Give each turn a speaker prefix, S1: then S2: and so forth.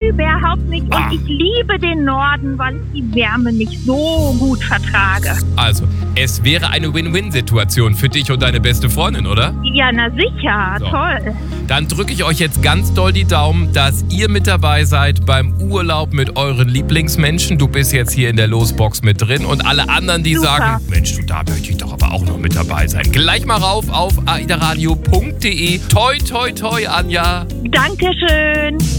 S1: überhaupt nicht. Und ich liebe den Norden, weil ich die Wärme nicht so gut vertrage.
S2: Also, es wäre eine Win-Win-Situation für dich und deine beste Freundin, oder?
S1: Ja, na sicher.
S2: So.
S1: Toll.
S2: Dann drücke ich euch jetzt ganz doll die Daumen, dass ihr mit dabei seid beim Urlaub mit euren Lieblingsmenschen. Du bist jetzt hier in der Losbox mit drin und alle anderen, die sagen, Mensch, du, da möchte ich doch aber auch noch mit dabei sein. Gleich mal rauf auf aidaradio.de. Toi, toi, toi, Anja.
S1: Dankeschön.